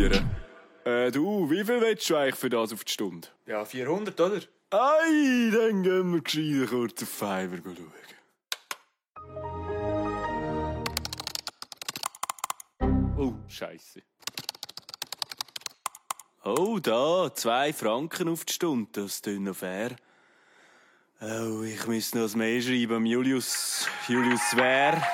probieren. Du, wie viel willst du eigentlich für das auf die Stunde? Ja, 400, oder? Ei, dann gehen wir gescheiter kurz auf Fiverr schauen. Oh, Scheisse. Oh, da, 2 Franken auf die Stunde, das tönt noch fair. Oh, ich müsste noch ein Mail schreiben, Julius Wer.